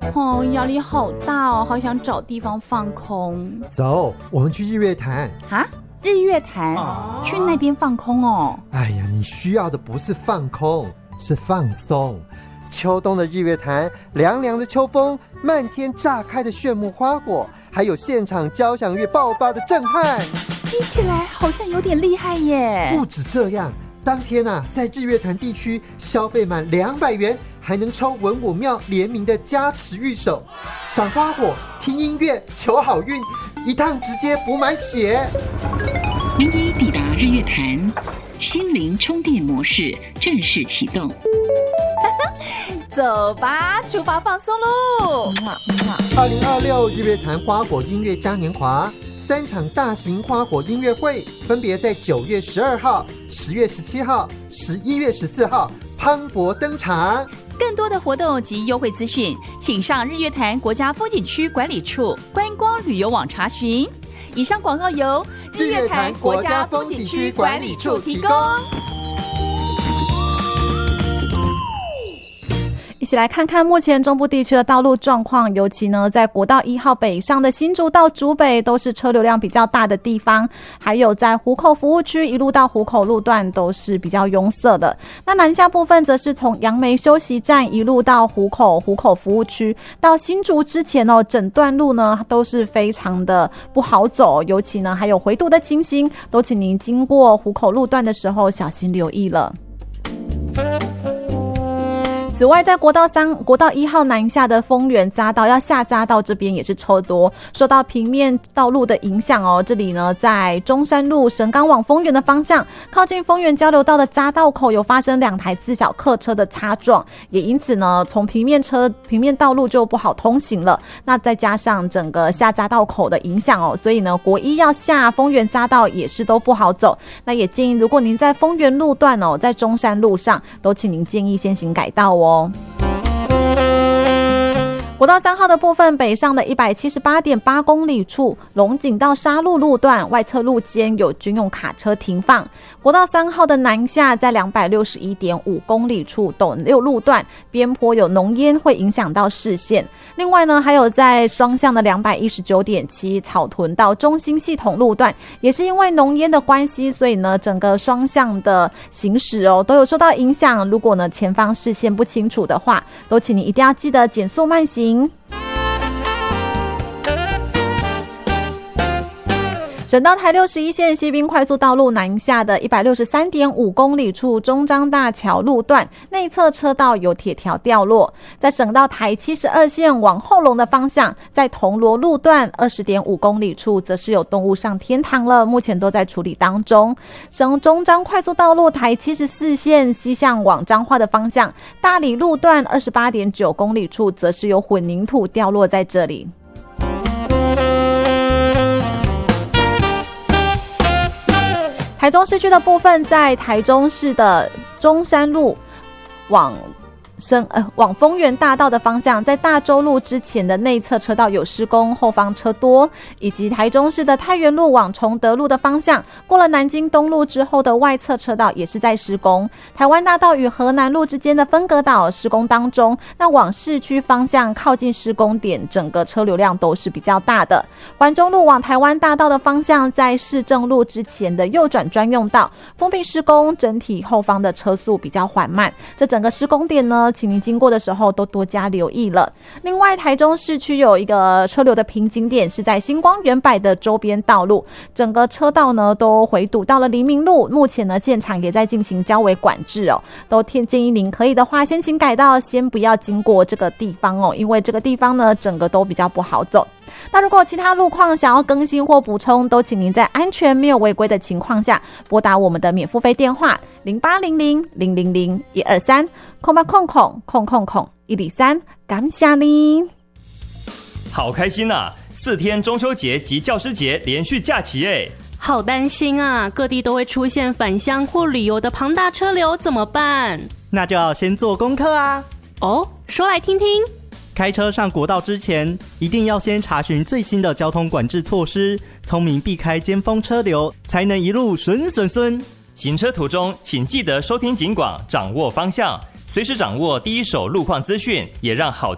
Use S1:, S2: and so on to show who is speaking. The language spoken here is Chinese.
S1: 哦，压力好大哦，好想找地方放空。
S2: 走，我们去日月潭。
S1: 啊？日月潭？去那边放空哦？
S2: 哎呀，你需要的不是放空，是放松。秋冬的日月潭，凉凉的秋风，漫天炸开的炫目花果，还有现场交响乐爆发的震撼，
S1: 听起来好像有点厉害耶。
S2: 不止这样，当天在日月潭地区消费满200元，还能抽文武庙联名的加持御守，赏花果、听音乐、求好运，一趟直接补满血。
S3: 您已抵达日月潭，心灵充电模式正式启动。
S1: 走吧，出发放松喽
S2: ！2026日月潭花果音乐嘉年华3场大型花果音乐会，分别在9月12号、10月17号、11月14号磅礴登场。
S1: 更多的活动及优惠资讯，请上日月潭国家风景区管理处观光旅游网查询。以上广告由日月潭国家风景区管理处提供。
S4: 一起来看看目前中部地区的道路状况，尤其呢在国道1号北上的新竹到竹北都是车流量比较大的地方，还有在湖口服务区一路到湖口路段都是比较拥塞的。那南下部分则是从杨梅休息站一路到湖口服务区到新竹之前整段路呢都是非常的不好走，尤其呢还有回堵的情形，都请您经过湖口路段的时候小心留意了。此外，在国道1号南下的丰原匝道要下匝道这边也是车多，受到平面道路的影响这里呢在中山路神冈往丰原的方向，靠近丰原交流道的匝道口有发生2台自小客车的擦撞，也因此呢从平面道路就不好通行了。那再加上整个下匝道口的影响所以呢国一要下丰原匝道也是都不好走。那也建议如果您在丰原路段在中山路上，都请您建议先行改道国道3号的部分，北上的 178.8 公里处龙井到沙鹿路段外侧路间有军用卡车停放。国道3号的南下在 261.5 公里处斗六路段边坡有浓烟会影响到视线。另外呢还有在双向的 219.7 草屯到中兴系统路段，也是因为浓烟的关系，所以呢整个双向的行驶都有受到影响。如果呢前方视线不清楚的话，都请你一定要记得减速慢行。省道台61线西滨快速道路南下的 163.5 公里处中彰大桥路段内侧车道有铁条掉落。在省道台72线往后龙的方向，在铜锣路段 20.5 公里处则是有动物上天堂了，目前都在处理当中。省中彰快速道路台74线西向往彰化的方向，大里路段 28.9 公里处则是有混凝土掉落在这里。台中市区的部分，在台中市的中山路往丰原大道的方向，在大洲路之前的内侧车道有施工，后方车多，以及台中市的太原路往崇德路的方向，过了南京东路之后的外侧车道也是在施工。台湾大道与河南路之间的分隔岛施工当中，那往市区方向靠近施工点，整个车流量都是比较大的。环中路往台湾大道的方向，在市政路之前的右转专用道封闭施工，整体后方的车速比较缓慢。这整个施工点呢，请您经过的时候都多加留意了。另外，台中市区有一个车流的瓶颈点是在星光远百的周边道路，整个车道呢都回堵到了黎明路，目前呢现场也在进行交维管制都建议您可以的话先请改道，先不要经过这个地方因为这个地方呢整个都比较不好走。那如果其他路况想要更新或补充，都请您在安全没有违规的情况下拨打我们的免付费电话0800-000-123-0800-123，感谢你。
S5: 好开心啊！4天中秋节及教师节连续假期耶！
S6: 好担心啊，各地都会出现返乡或旅游的庞大车流，怎么办？
S7: 那就要先做功课啊！
S6: 说来听听。
S7: 开车上国道之前，一定要先查询最新的交通管制措施，聪明避开尖峰车流，才能一路顺。
S5: 行车途中，请记得收听警广，掌握方向，随时掌握第一手路况资讯，也让好